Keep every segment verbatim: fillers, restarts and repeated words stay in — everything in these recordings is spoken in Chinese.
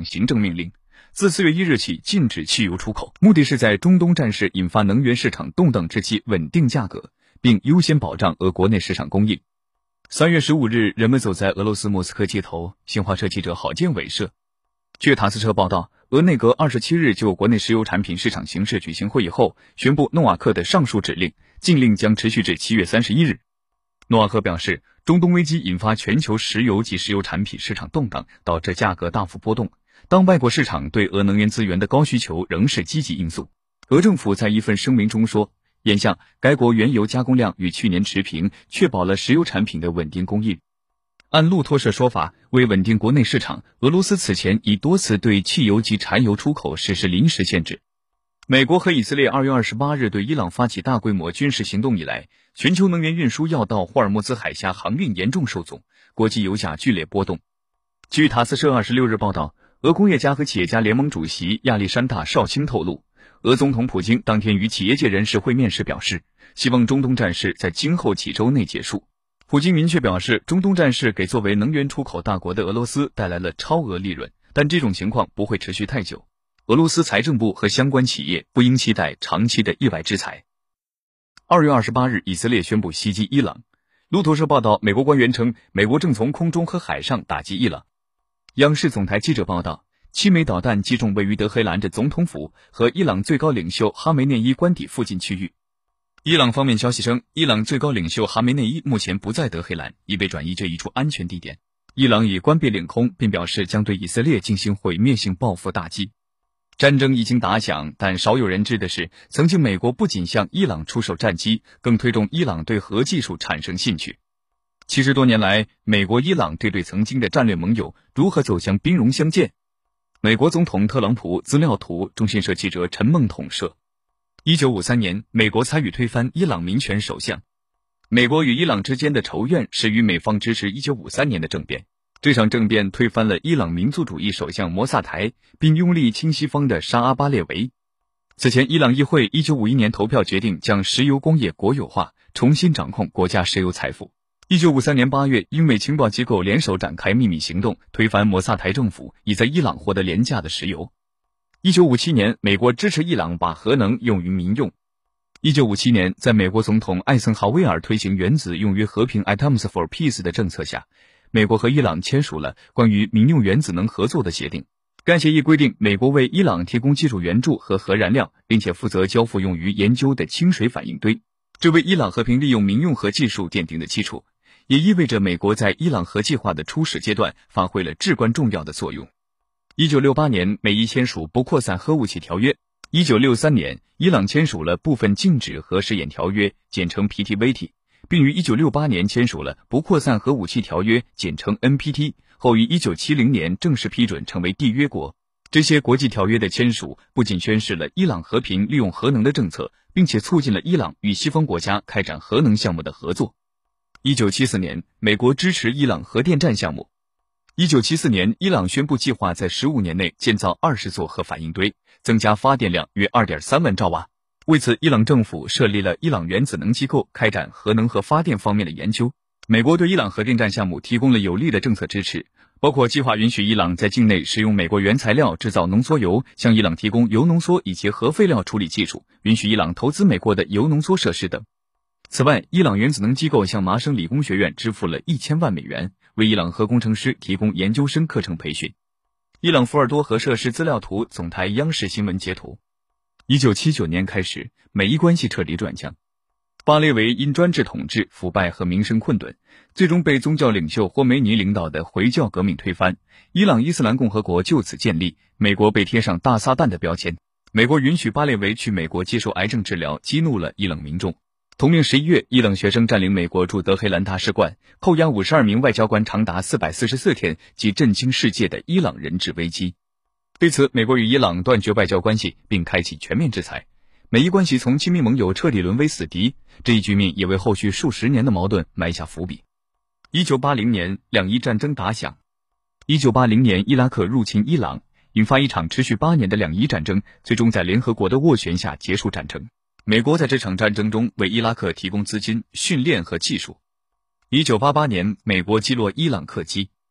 场行政命令，自四月一日起禁止汽油出口，目的是在中东战事引发能源市场动荡之际稳定价格，并优先保障俄国内市场供应。三月十五日，人们走在俄罗斯莫斯科街头，新华社记者郝建伟摄。据塔斯社报道，俄内阁二十七日就国内石油产品市场形势举行会议后，宣布诺瓦克的上述指令，禁令将持续至七月三十一日。诺瓦克表示，中东危机引发全球石油及石油产品市场动荡，导致价格大幅波动。当外国市场对俄能源资源的高需求仍是积极因素。俄政府在一份声明中说，眼下该国原油加工量与去年持平，确保了石油产品的稳定供应。按路透社说法，为稳定国内市场，俄罗斯此前已多次对汽油及柴油出口实施临时限制。美国和以色列二月二十八日对伊朗发起大规模军事行动以来，全球能源运输要道霍尔木兹海峡航运严重受阻，国际油价剧烈波动。据塔斯社二十六日报道，俄工业家和企业家联盟主席亚历山大·绍钦透露，俄总统普京当天与企业界人士会面时表示，希望中东战事在今后几周内结束。普京明确表示，中东战事给作为能源出口大国的俄罗斯带来了超额利润，但这种情况不会持续太久。俄罗斯财政部和相关企业不应期待长期的意外制裁。二月二十八日，以色列宣布袭击伊朗。路透社报道，美国官员称，美国正从空中和海上打击伊朗。央视总台记者报道，七枚导弹击中位于德黑兰的总统府和伊朗最高领袖哈梅内伊官邸附近区域。伊朗方面消息称，伊朗最高领袖哈梅内伊目前不在德黑兰，已被转移至一处安全地点。伊朗已关闭领空，并表示将对以色列进行毁灭性报复打击。战争已经打响，但少有人知的是，曾经美国不仅向伊朗出售战机，更推动伊朗对核技术产生兴趣。七十多年来，美国伊朗这对曾经的战略盟友如何走向兵戎相见？美国总统特朗普资料图，中新社记者陈梦统摄。一九五三年，美国参与推翻伊朗民权首相。美国与伊朗之间的仇怨始于美方支持一九五三年的政变。这场政变推翻了伊朗民族主义首相摩萨台，并拥立亲西方的沙阿巴列维。此前，伊朗议会一九五一年投票决定将石油工业国有化，重新掌控国家石油财富。一九五三年八月，英美情报机构联手展开秘密行动，推翻摩萨台政府，以在伊朗获得廉价的石油。一九五七年，美国支持伊朗把核能用于民用。一九五七年，在美国总统艾森豪威尔推行原子用于和平 Atoms for Peace 的政策下，美国和伊朗签署了关于民用原子能合作的协定。该协议规定，美国为伊朗提供技术援助和核燃料，并且负责交付用于研究的清水反应堆，这为伊朗和平利用民用核技术奠定的基础，也意味着美国在伊朗核计划的初始阶段发挥了至关重要的作用。一九六八年，美伊签署不扩散核武器条约。一九六三年，伊朗签署了部分禁止核试验条约，简称 P T V T， 并于一九六八年签署了不扩散核武器条约，简称 N P T， 后于一九七零年正式批准成为缔约国。这些国际条约的签署不仅宣示了伊朗和平利用核能的政策，并且促进了伊朗与西方国家开展核能项目的合作。一九七四年，美国支持伊朗核电站项目。一九七四年，伊朗宣布计划在十五年内建造二十座核反应堆，增加发电量约 二点三万兆瓦。为此，伊朗政府设立了伊朗原子能机构，开展核能和发电方面的研究。美国对伊朗核电站项目提供了有力的政策支持，包括计划允许伊朗在境内使用美国原材料制造浓缩铀，向伊朗提供铀浓缩以及核废料处理技术，允许伊朗投资美国的铀浓缩设施等。此外，伊朗原子能机构向麻省理工学院支付了一千万美元，为伊朗核工程师提供研究生课程培训。伊朗福尔多核设施资料图，总台央视新闻截图。一九七九年开始，美伊关系彻底转向。巴列维因专制统治、腐败和民生困顿，最终被宗教领袖霍梅尼领导的回教革命推翻，伊朗伊斯兰共和国就此建立，美国被贴上大撒旦的标签。美国允许巴列维去美国接受癌症治疗，激怒了伊朗民众。同年十一月，伊朗学生占领美国驻德黑兰大使馆，扣押五十二名外交官长达四百四十四天，及震惊世界的伊朗人质危机。对此，美国与伊朗断绝外交关系，并开启全面制裁。美伊关系从亲密盟友彻底沦为死敌，这一局面也为后续数十年的矛盾埋下伏笔。一九八零年，两伊战争打响。一九八零年，伊拉克入侵伊朗，引发一场持续八年的两伊战争，最终在联合国的斡旋下结束战争。美国在这场战争中为伊拉克提供资金、训练和技术。一九八八年，美国击落伊朗客机。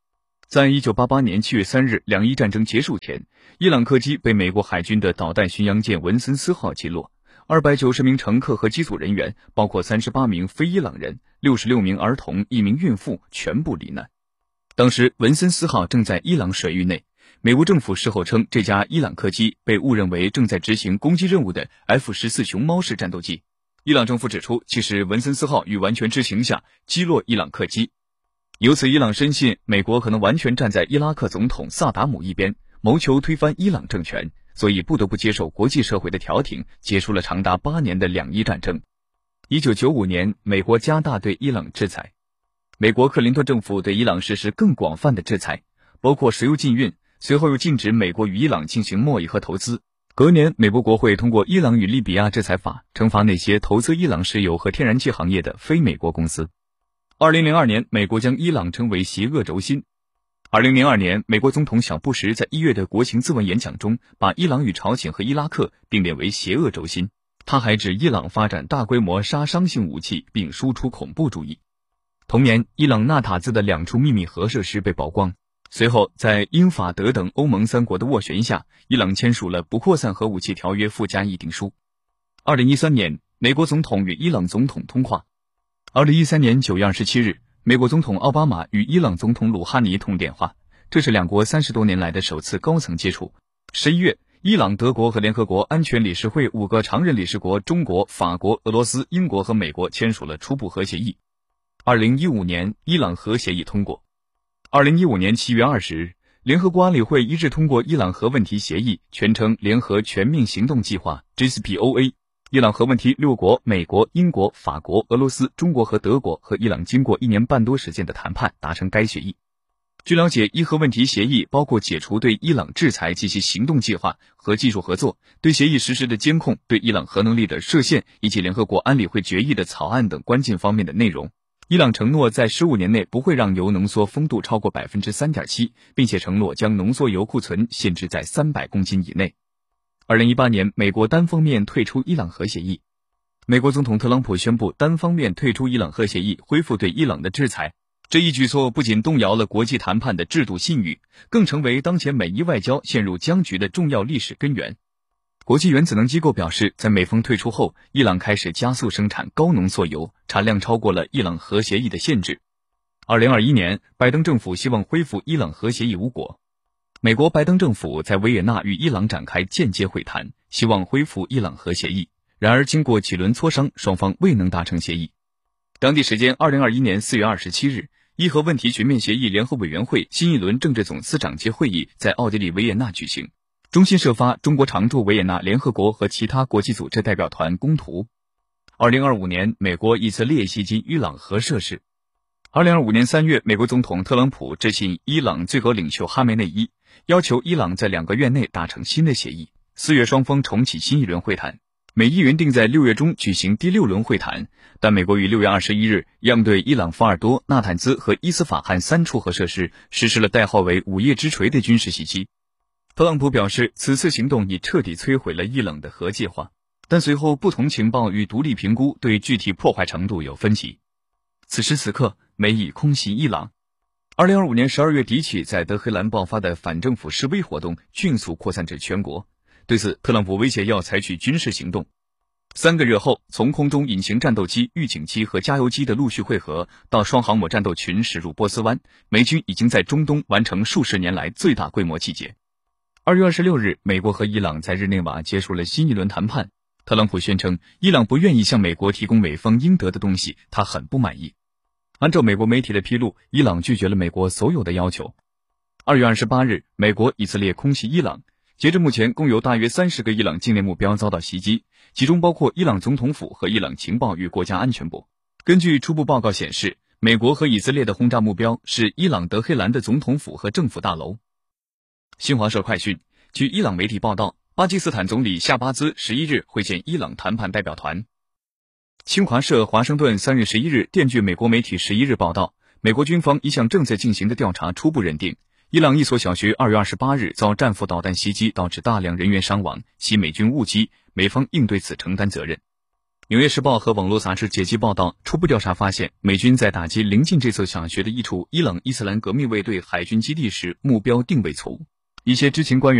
在一九八八年七月三日两伊战争结束前，伊朗客机被美国海军的导弹巡洋舰文森斯号击落，二百九十名乘客和机组人员，包括三十八名非伊朗人、六十六名儿童、一名孕妇全部罹难。当时文森斯号正在伊朗水域内，美国政府事后称这架伊朗客机被误认为正在执行攻击任务的 F 十四 熊猫式战斗机。伊朗政府指出，其实文森斯号于完全知情下击落伊朗客机。由此伊朗深信美国可能完全站在伊拉克总统萨达姆一边，谋求推翻伊朗政权，所以不得不接受国际社会的调停，结束了长达八年的两伊战争。一九九五年，美国加大对伊朗制裁。美国克林顿政府对伊朗实施更广泛的制裁，包括石油禁运，随后又禁止美国与伊朗进行贸易和投资。隔年，美国国会通过《伊朗与利比亚制裁法》，惩罚那些投资伊朗石油和天然气行业的非美国公司。二零零二年，美国将伊朗称为邪恶轴心。二零零二年，美国总统小布什在一月的国情咨文演讲中，把伊朗与朝鲜和伊拉克并列为邪恶轴心。他还指伊朗发展大规模杀伤性武器，并输出恐怖主义。同年，伊朗纳塔兹的两处秘密核设施被曝光。随后，在英法德等欧盟三国的斡旋下，伊朗签署了不扩散核武器条约附加议定书。二零一三年，美国总统与伊朗总统通话。二零一三年九月二十七日，美国总统奥巴马与伊朗总统鲁哈尼通电话，这是两国三十多年来的首次高层接触。十一月，伊朗、德国和联合国安全理事会五个常任理事国中国、法国、俄罗斯、英国和美国签署了初步核协议。二零一五年，伊朗核协议通过。二零一五年七月二十日，联合国安理会一致通过伊朗核问题协议，全称联合全面行动计划 J C P O A。伊朗核问题，六国美国、英国、法国、俄罗斯、中国和德国和伊朗经过一年半多时间的谈判达成该协议。据了解，伊核问题协议包括解除对伊朗制裁及其行动计划和技术合作，对协议实施的监控，对伊朗核能力的设限以及联合国安理会决议的草案等关键方面的内容。伊朗承诺在十五年内不会让铀浓缩丰度超过 百分之三点七， 并且承诺将浓缩铀库存限制在三百公斤以内。二零一八年，美国单方面退出伊朗核协议。美国总统特朗普宣布单方面退出伊朗核协议，恢复对伊朗的制裁。这一举措不仅动摇了国际谈判的制度信誉，更成为当前美伊外交陷入僵局的重要历史根源。国际原子能机构表示，在美方退出后，伊朗开始加速生产高浓缩铀，产量超过了伊朗核协议的限制。二零二一年，拜登政府希望恢复伊朗核协议无果。美国拜登政府在维也纳与伊朗展开间接会谈，希望恢复伊朗核协议。然而经过几轮磋商，双方未能达成协议。当地时间二零二一年四月二十七日，伊核问题全面协议联合委员会新一轮政治总司长级会议在奥地利维也纳举行，中新社发中国常驻维也纳联合国和其他国际组织代表团公图。二零二五年，美国以色列袭击伊朗核设施。二零二五年三月，美国总统特朗普致信伊朗最高领袖哈梅内伊，要求伊朗在两个月内达成新的协议。四月双方重启新一轮会谈，美伊原定在六月中举行第六轮会谈，但美国于六月二十一日样对伊朗法尔多、纳坦兹和伊斯法罕三处核设施实施了代号为午夜之锤的军事袭击。特朗普表示，此次行动已彻底摧毁了伊朗的核计划，但随后不同情报与独立评估对具体破坏程度有分歧。此时此刻，美以空袭伊朗。二零二五年十二月底起，在德黑兰爆发的反政府示威活动迅速扩散至全国。对此，特朗普威胁要采取军事行动。三个月后，从空中隐形战斗机、预警机和加油机的陆续汇合，到双航母战斗群驶入波斯湾，美军已经在中东完成数十年来最大规模集结。二月二十六日，美国和伊朗在日内瓦结束了新一轮谈判。特朗普宣称，伊朗不愿意向美国提供美方应得的东西，他很不满意。按照美国媒体的披露，伊朗拒绝了美国所有的要求。二月二十八日，美国、以色列空袭伊朗。截至目前，共有大约三十个伊朗境内目标遭到袭击，其中包括伊朗总统府和伊朗情报与国家安全部。根据初步报告显示，美国和以色列的轰炸目标是伊朗德黑兰的总统府和政府大楼。新华社快讯，据伊朗媒体报道，巴基斯坦总理夏巴兹十一日会见伊朗谈判代表团。新华社华盛顿三月十一日电据美国媒体十一日报道，美国军方一项正在进行的调查初步认定，伊朗一所小学二月二十八日遭战斧导弹袭击，导致大量人员伤亡，系美军误击，美方应对此承担责任。 纽约时报和网络杂志解析报道，初步调查发现，美军在打击临近这所小学的一处伊朗伊斯兰革命卫队海军基地时，目标定位错误。一些知情官员